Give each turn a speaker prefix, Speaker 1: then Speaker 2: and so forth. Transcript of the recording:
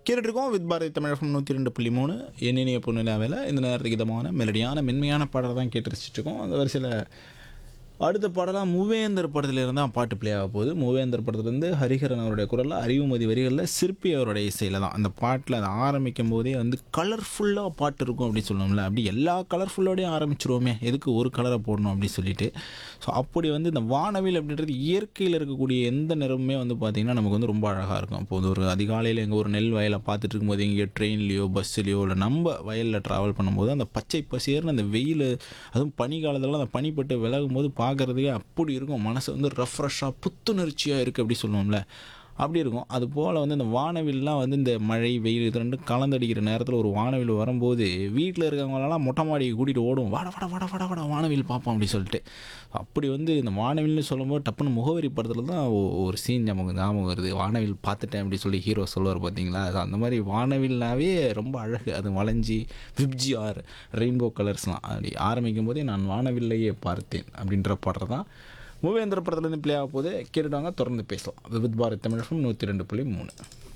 Speaker 1: கேட்டுட்ருக்கோம் with Bharathi தமிழகம் 102.3 என்னினிய பொண்ணுலாவில் இந்த நேரத்துக்கு இதமான மெலடியான மென்மையான பாடல் தான் கேட்டு ரசிச்சிட்ருக்கோம். அந்த வரிசையில் அடுத்த பாடலாக மூவேந்தர் படத்துலேருந்து தான் பாட்டு ப்ளே ஆக போகுது. மூவேந்தர் படத்துலேருந்து ஹரிஹரன் அவருடைய குரலில் அறிவுமதி வரிகளில் சிற்பி அவருடைய இசையில் தான் அந்த பாட்டில் அதை ஆரம்பிக்கும் போதே வந்து கலர்ஃபுல்லாக பாட்டு இருக்கும் அப்படின்னு சொல்லணும்ல. அப்படி எல்லா கலர்ஃபுல்லோடையும் ஆரம்பிச்சிருவோமே, எதுக்கு ஒரு கலரை போடணும் அப்படின்னு சொல்லிட்டு. ஸோ அப்படி வந்து இந்த வானவில் அப்படின்றது இயற்கையில் இருக்கக்கூடிய எந்த நிறமுமே வந்து பார்த்திங்கன்னா நமக்கு வந்து ரொம்ப அழகாக இருக்கும். அப்போது ஒரு அதிகாலையில் எங்கள் ஒரு நெல் வயலை பார்த்துட்டு இருக்கும்போது எங்கேயோ ட்ரெயின்லேயோ பஸ்ஸுலேயோ இல்லை நம்ம வயலில் ட்ராவல் பண்ணும்போது அந்த பச்சை பசேர்னு அந்த வெயில், அதுவும் பனி காலத்துலலாம் அந்த பனிப்பட்டு விலகும் போது பார்க்குறதுக்கே அப்படி இருக்கும். மனசு வந்து ரெஃப்ரெஷ்ஷாக புத்துணர்ச்சியாக இருக்குது அப்படி சொல்லுவோம்ல, அப்படி இருக்கும். அதுபோல் வந்து இந்த வானவில்லாம் வந்து இந்த மழை வெயில் இது ரெண்டும் கலந்தடிக்கிற நேரத்தில் ஒரு வானவில் வரும்போது வீட்டில் இருக்கவங்களெல்லாம் மொட்டை மாடியை கூட்டிகிட்டு ஓடும், வாட வாட வாட வாட வாட வானவில் பார்ப்போம் அப்படி சொல்லிட்டு. அப்படி வந்து இந்த வானவில்னு சொல்லும்போது டப்புன்னு முகவரி படத்தில் தான் ஒரு சீன் நமக்கு ஞாபகம் வருது. வானவில் பார்த்துட்டேன் அப்படி சொல்லி ஹீரோ சொல்லுவார் பார்த்தீங்களா. அது அந்த மாதிரி வானவில்னாவே ரொம்ப அழகு. அது வளைஞ்சி விப்ஜி ஆர் ரெயின்போ கலர்ஸ்லாம் அப்படி ஆரம்பிக்கும் போதே நான் வானவில்லையே பார்த்தேன் அப்படின்ற பாடல் தான் மூவேந்திர படத்துலேருந்து ப்ளே ஆக போது. கேட்டுட்டாங்க, தொடர்ந்து பேசலாம். With Bharat Tamil FM 102.3.